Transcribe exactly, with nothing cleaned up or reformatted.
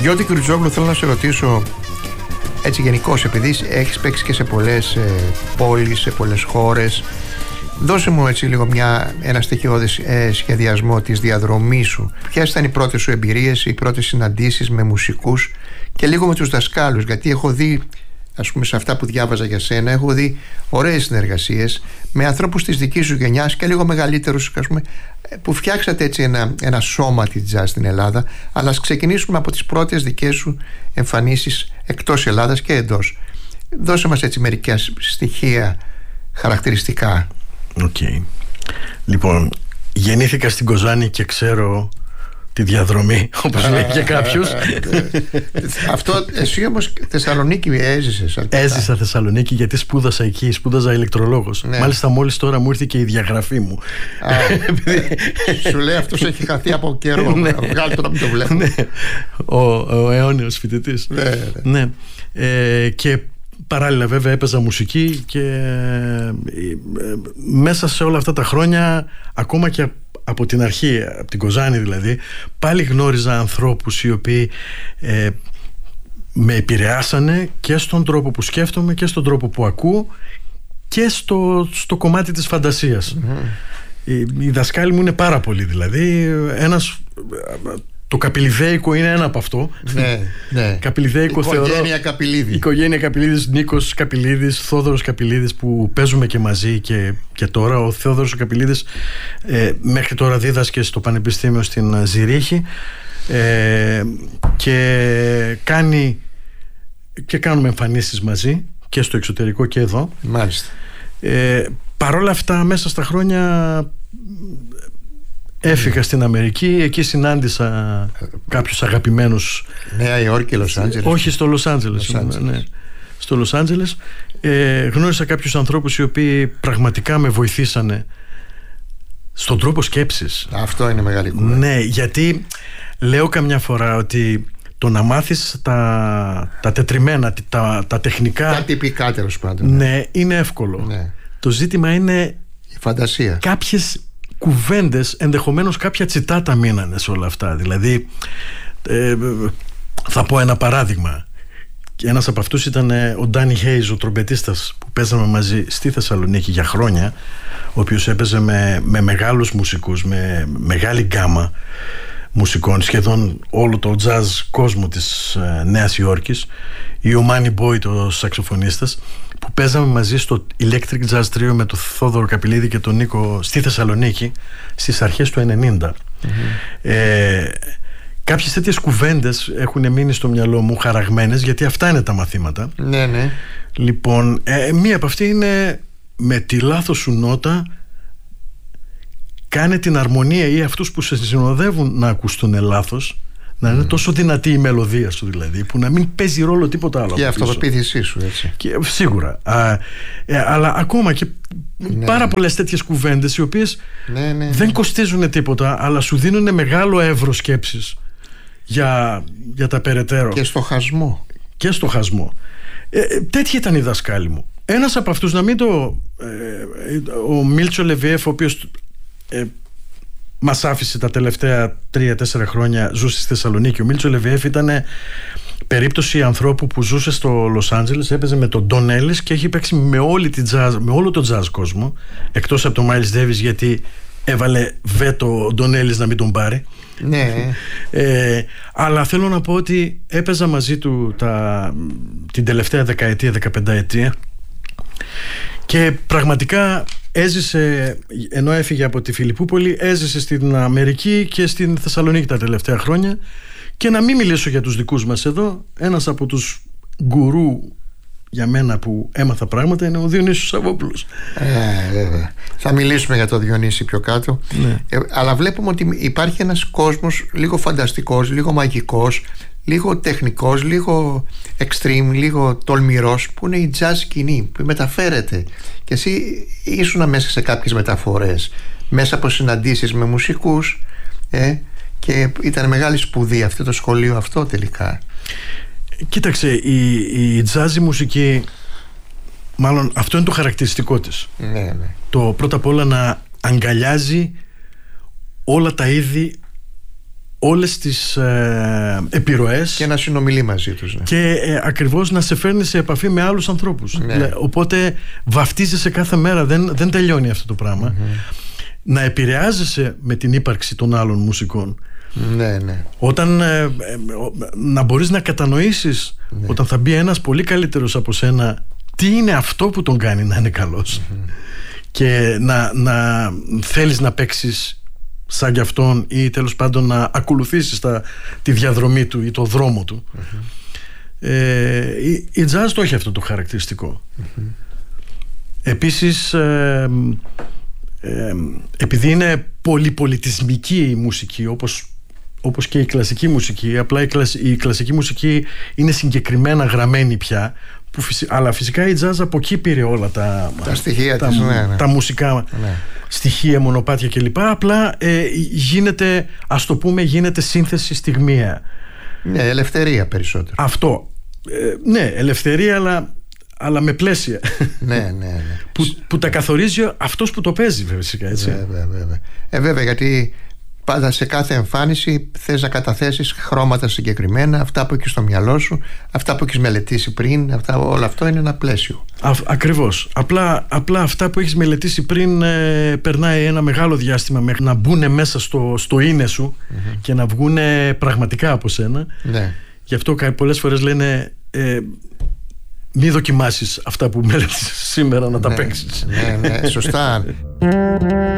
Γιώτη Κρυτζόγλου, θέλω να σε ρωτήσω έτσι γενικώς, επειδή έχεις παίξει και σε πολλές ε, πόλεις, σε πολλές χώρες, δώσε μου έτσι λίγο μια, ένα στοιχειώδη ε, σχεδιασμό της διαδρομής σου. Ποιες ήταν οι πρώτες σου εμπειρίες, οι πρώτες συναντήσεις με μουσικούς και λίγο με τους δασκάλους, γιατί έχω δει, ας πούμε, σε αυτά που διάβαζα για σένα, έχω δει ωραίες συνεργασίες με ανθρώπους της δικής σου γενιάς και λίγο μεγαλύτερους, ας πούμε, που φτιάξατε έτσι ένα, ένα σώμα της jazz στην Ελλάδα. Αλλά ας ξεκινήσουμε από τις πρώτες δικές σου εμφανίσεις εκτός Ελλάδας και εντός. Δώσε μας έτσι μερικά στοιχεία χαρακτηριστικά. Οκ. Okay. Λοιπόν, γεννήθηκα στην Κοζάνη και ξέρω τη διαδρομή, όπως λέει και κάποιος. Αυτό, εσύ όμως Θεσσαλονίκη έζησες αρκετά. Έζησα Θεσσαλονίκη γιατί σπούδασα εκεί, σπούδαζα ηλεκτρολόγος. Ναι. Μάλιστα μόλις τώρα μου ήρθε και η διαγραφή μου. Α, σου λέει αυτός έχει χαθεί από καιρό. Ναι. Βγάλει το να μην το βλέπω. Ναι. Ο, ο αιώνιος φοιτητής. Ναι, ναι. Ναι. Ε, και παράλληλα βέβαια έπαιζα μουσική και ε, μέσα σε όλα αυτά τα χρόνια, ακόμα και από την αρχή, από την Κοζάνη δηλαδή, πάλι γνώριζα ανθρώπους οι οποίοι ε, με επηρεάσανε και στον τρόπο που σκέφτομαι και στον τρόπο που ακούω και στο, στο κομμάτι της φαντασίας. Mm-hmm. Οι, οι δασκάλοι μου είναι πάρα πολλοί, δηλαδή ένας... Το Καπηλιδέικο είναι ένα από αυτό. Ναι, ναι. Καπηλιδέικο, οικογένεια θεωρώ, Καπηλίδη. Οικογένεια Καπηλίδης, Νίκος Καπηλίδης, Θόδωρος Καπηλίδης, που παίζουμε και μαζί και, και τώρα. Ο Θόδωρος Καπηλίδης ε, μέχρι τώρα δίδασκε στο Πανεπιστήμιο στην Ζηρίχη ε, και κάνει και κάνουμε εμφανίσεις μαζί και στο εξωτερικό και εδώ. Μάλιστα. Ε, παρόλα αυτά, μέσα στα χρόνια έφυγα στην Αμερική, εκεί συνάντησα κάποιους αγαπημένους. Νέα Υόρκη, Λος Άντζελες. Όχι, στο Λος Άντζελες. Ναι. Στο Λος Άντζελες ε, γνώρισα κάποιους ανθρώπους οι οποίοι πραγματικά με βοηθήσανε στον τρόπο σκέψης. Αυτό είναι μεγάλη κουβέντα. Ναι, γιατί λέω καμιά φορά ότι το να μάθεις τα, τα τετριμένα, τα, τα τεχνικά, τα τυπικά τέλος πάντων. Ναι, είναι εύκολο. Ναι. Το ζήτημα είναι η φαντασία. Κάποιες κουβέντες, ενδεχομένως κάποια τσιτάτα μείνανε σε όλα αυτά. Δηλαδή ε, θα πω ένα παράδειγμα. Και ένας από αυτούς ήταν ο Ντάνι Χέιζ, ο τρομπετίστας που παίζαμε μαζί στη Θεσσαλονίκη για χρόνια, ο οποίος έπαιζε με, με μεγάλους μουσικούς, με μεγάλη γκάμα μουσικών, σχεδόν όλο το jazz κόσμο της ε, Νέας Υόρκης, ή ο Μάνι Μπόι, ο σαξοφωνίστας, που παίζαμε μαζί στο Electric Jazz Trio με τον Θόδωρο Καπηλίδη και τον Νίκο στη Θεσσαλονίκη στις αρχές του ενενήντα. Mm-hmm. ε, Κάποιες τέτοιες κουβέντες έχουν μείνει στο μυαλό μου χαραγμένες, γιατί αυτά είναι τα μαθήματα. Ναι, ναι. Λοιπόν, ε, μία από αυτή είναι με τη λάθος σου νότα κάνε την αρμονία ή αυτούς που σε συνοδεύουν να ακουστούν λάθος, να είναι mm. τόσο δυνατή η μελωδία σου, δηλαδή, που να μην παίζει ρόλο τίποτα άλλο. Και η αυτοπεποίθησή σου, έτσι. Και, σίγουρα. Α, ε, αλλά ακόμα και ναι. πάρα πολλές τέτοιες κουβέντες οι οποίες ναι, ναι, ναι. δεν κοστίζουν τίποτα, αλλά σου δίνουν μεγάλο εύρος σκέψης για, για τα περαιτέρω. Και στοχασμό. Και στοχασμό. Ε, ε, τέτοιοι ήταν οι δασκάλοι μου. Ένας από αυτούς, να μην το... Ε, ο Μίλτσο Λεβιέφ, ο οποίος ε, μας άφησε τα τελευταία τρία τέσσερα χρόνια, ζούσε στη Θεσσαλονίκη. Ο Μίλτσο Λεβιέφ ήταν περίπτωση ανθρώπου που ζούσε στο Λος Άντζελες, έπαιζε με τον Ντον Έλλης και έχει παίξει με, όλη τη jazz, με όλο τον jazz κόσμο, εκτός από τον Μάιλς Ντέβις, γιατί έβαλε βέτο ο Ντον Έλλης να μην τον πάρει. Ναι. ε, αλλά θέλω να πω ότι έπαιζα μαζί του τα, την τελευταία δεκαετία, δεκαπενταετία, και πραγματικά έζησε, ενώ έφυγε από τη Φιλιππούπολη, έζησε στην Αμερική και στην Θεσσαλονίκη τα τελευταία χρόνια. Και να μην μιλήσω για τους δικούς μας εδώ, ένας από τους γκουρού για μένα που έμαθα πράγματα είναι ο Διονύσιος Σαββόπουλος. Ε, βέβαια. Θα μιλήσουμε για το Διονύση πιο κάτω. Ναι. Ε, αλλά βλέπουμε ότι υπάρχει ένας κόσμος λίγο φανταστικός, λίγο μαγικός, λίγο τεχνικός, λίγο extreme, λίγο τολμηρός, που είναι η jazz σκηνή, που μεταφέρεται. Και εσύ ήσουν μέσα σε κάποιες μεταφορές, μέσα από συναντήσεις με μουσικούς, ε, και ήταν μεγάλη σπουδή αυτό το σχολείο αυτό τελικά. Κοίταξε, η, η jazz μουσική, μάλλον αυτό είναι το χαρακτηριστικό της. Ναι, ναι. Το πρώτα απ' όλα να αγκαλιάζει όλα τα είδη όλες τις ε, επιρροές και να συνομιλεί μαζί τους, ναι. Και ε, ακριβώς να σε φέρνει σε επαφή με άλλους ανθρώπους, ναι. Οπότε βαφτίζεσαι κάθε μέρα, δεν, δεν τελειώνει αυτό το πράγμα. Mm-hmm. Να επηρεάζεσαι με την ύπαρξη των άλλων μουσικών. Ναι, ναι. Όταν ε, ε, να μπορείς να κατανοήσεις, ναι. Όταν θα μπει ένας πολύ καλύτερος από σένα, τι είναι αυτό που τον κάνει να είναι καλός. Mm-hmm. Και να, να θέλεις να παίξεις σαν κι αυτόν, ή τέλος πάντων να ακολουθήσεις τα, τη διαδρομή του ή το δρόμο του. Mm-hmm. ε, η, η jazz το έχει αυτό το χαρακτηριστικό. Mm-hmm. Επίσης ε, ε, επειδή είναι πολυπολιτισμική η μουσική, όπως, όπως και η κλασική μουσική, απλά η, κλασ, η κλασική μουσική είναι συγκεκριμένα γραμμένη πια, που φυσι, αλλά φυσικά η jazz από εκεί πήρε όλα τα, τα στοιχεία τα, της, ναι, ναι. τα μουσικά, ναι. Στοιχεία, μονοπάτια κλπ. Απλά ε, γίνεται, ας το πούμε, γίνεται σύνθεση στιγμιαία. Ναι, ελευθερία περισσότερο. Αυτό. Ε, ναι, ελευθερία, αλλά, αλλά με πλαίσια. Ναι, ναι, ναι. που, που τα καθορίζει αυτός που το παίζει, φυσικά, έτσι. Βέβαια, βέβαια. Ε, βέβαια, γιατί πάντα σε κάθε εμφάνιση θες να καταθέσεις χρώματα συγκεκριμένα, αυτά που έχεις στο μυαλό σου, αυτά που έχεις μελετήσει πριν, αυτά, όλο αυτό είναι ένα πλαίσιο. Α, ακριβώς. Απλά, απλά αυτά που έχεις μελετήσει πριν ε, περνάει ένα μεγάλο διάστημα μέχρι να μπουν μέσα στο, στο είναι σου, mm-hmm. και να βγουν πραγματικά από σένα. Ναι. Γι' αυτό πολλές φορές λένε ε, μη δοκιμάσεις αυτά που μελετήσεις σήμερα να τα ναι, παίξεις. Ναι, ναι, σωστά.